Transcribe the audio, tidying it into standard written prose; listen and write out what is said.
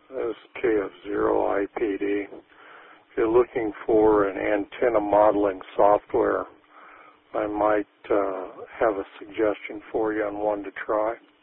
This is KF0IPD. If you're looking for an antenna modeling software, I might have a suggestion for you on one to try.